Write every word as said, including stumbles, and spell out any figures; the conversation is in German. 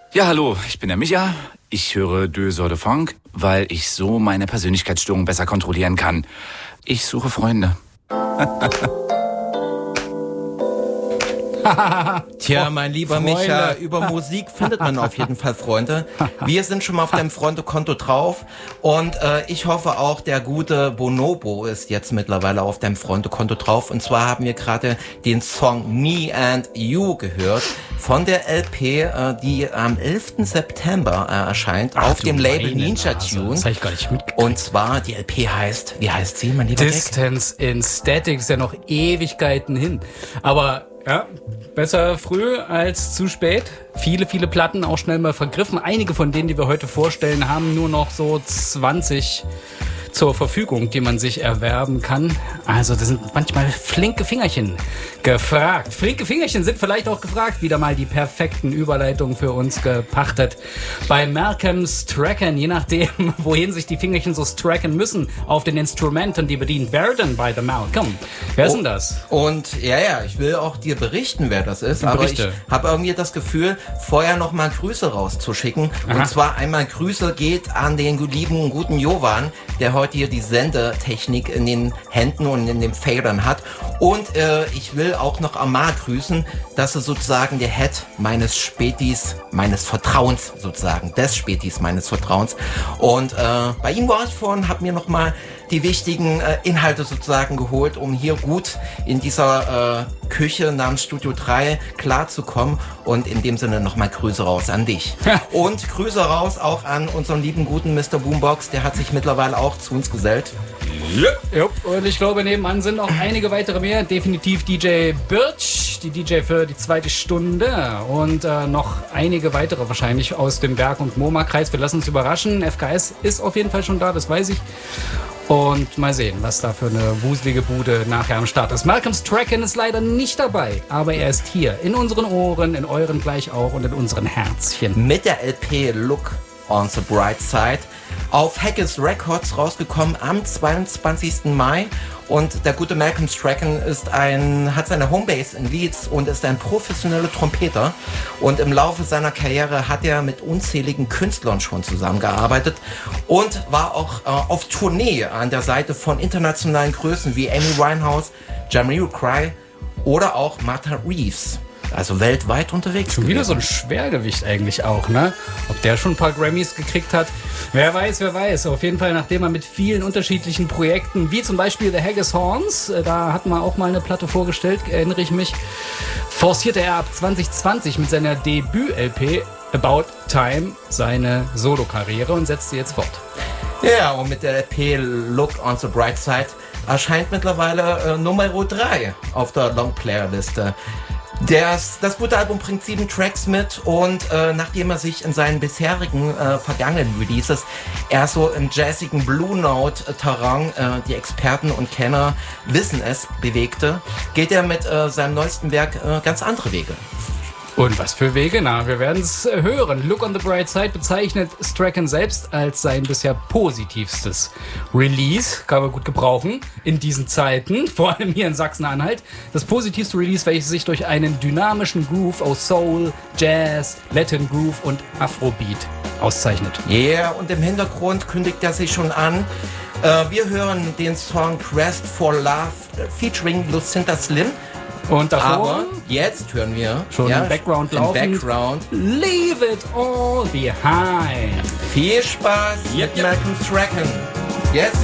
Ja, hallo, ich bin der Micha. Ich höre Deux Heures de Funk, weil ich so meine Persönlichkeitsstörung besser kontrollieren kann. Ich suche Freunde. Tja, mein lieber Freunde. Micha, über Musik findet man auf jeden Fall Freunde. Wir sind schon mal auf deinem Freundekonto drauf und äh, ich hoffe auch, der gute Bonobo ist jetzt mittlerweile auf deinem Freundekonto drauf. Und zwar haben wir gerade den Song Me and You gehört von der L P, äh, die am elften September äh, erscheint. Ach, auf dem Label Ninja Nase. Tune. Das habe ich gar nicht mitgekriegt. Und zwar, die L P heißt, wie heißt sie, mein lieber Jack? Distance in Static, ist ja noch Ewigkeiten hin. Aber ja, besser früh als zu spät. Viele, viele Platten auch schnell mal vergriffen. Einige von denen, die wir heute vorstellen, haben nur noch so zwanzig zur Verfügung, die man sich erwerben kann. Also das sind manchmal flinke Fingerchen gefragt. Flinke Fingerchen sind vielleicht auch gefragt. Wieder mal die perfekten Überleitungen für uns gepachtet. Bei Malcolm Strachan, je nachdem, wohin sich die Fingerchen so stracken müssen, auf den Instrumenten, die bedient werden bei The Malcolm. Wer ist denn das? Und ja, ja, ich will auch dir berichten, wer das ist. Du aber Berichte. ich habe irgendwie das Gefühl, vorher noch mal Grüße rauszuschicken. Aha. Und zwar einmal Grüße geht an den lieben, guten Jovan, der heute hier die Sendetechnik in den Händen und in den Federn hat. Und äh, ich will auch noch Amar grüßen. Das ist sozusagen der Head meines Spätis, meines Vertrauens sozusagen, des Spätis meines Vertrauens. Und äh, bei ihm war ich vorhin, habe mir noch mal die wichtigen äh, Inhalte sozusagen geholt, um hier gut in dieser äh, Küche namens Studio drei klarzukommen. Und in dem Sinne nochmal Grüße raus an dich. Und Grüße raus auch an unseren lieben guten Mister Boombox. Der hat sich mittlerweile auch zu uns gesellt. Ja. Und ich glaube, nebenan sind noch einige weitere mehr. Definitiv D J Birch, die D J für die zweite Stunde. Und äh, noch einige weitere wahrscheinlich aus dem Berg- und MoMA-Kreis. Wir lassen uns überraschen. F K S ist auf jeden Fall schon da, das weiß ich. Und mal sehen, was da für eine wuselige Bude nachher am Start ist. Malcolm Strachan ist leider nicht dabei, aber er ist hier. In unseren Ohren, in euren gleich auch und in unseren Herzchen. Mit der L P Look on the Bright Side auf Haggis Records rausgekommen am zweiundzwanzigsten Mai. Und der gute Malcolm Strachan ist ein, hat seine Homebase in Leeds und ist ein professioneller Trompeter. Und im Laufe seiner Karriere hat er mit unzähligen Künstlern schon zusammengearbeitet und war auch äh, auf Tournee an der Seite von internationalen Größen wie Amy Winehouse, Jamiroquai oder auch Martha Reeves. Also weltweit unterwegs. Schon wieder gewesen. so ein Schwergewicht eigentlich auch, ne? Ob der schon ein paar Grammys gekriegt hat, wer weiß, wer weiß. Auf jeden Fall, nachdem er mit vielen unterschiedlichen Projekten, wie zum Beispiel The Haggis Horns, da hatten wir auch mal eine Platte vorgestellt, erinnere ich mich, forcierte er ab zwanzig zwanzig mit seiner Debüt-L P About Time seine Solokarriere und setzte jetzt fort. Ja, und mit der L P Look on the Bright Side erscheint mittlerweile äh, Nummer drei auf der Longplayer-Liste. Das, das gute Album bringt sieben Tracks mit und äh, nachdem er sich in seinen bisherigen äh, vergangenen Releases eher so im jazzigen Blue Note-Terrain, äh, die Experten und Kenner wissen es, bewegte, geht er mit äh, seinem neuesten Werk äh, ganz andere Wege. Und was für Wege? Na, wir werden es hören. Look on the Bright Side bezeichnet Strachan selbst als sein bisher positivstes Release. Kann man gut gebrauchen in diesen Zeiten, vor allem hier in Sachsen-Anhalt. Das positivste Release, welches sich durch einen dynamischen Groove aus Soul, Jazz, Latin Groove und Afrobeat auszeichnet. Yeah, und im Hintergrund kündigt er sich schon an. Äh, wir hören den Song Quest for Love äh, featuring Lucinda Slim. Und davor Aber jetzt hören wir schon ja, im Background im laufen. Background. Leave it all behind. Viel Spaß Yep, mit yep. Malcolm Strachan. Jetzt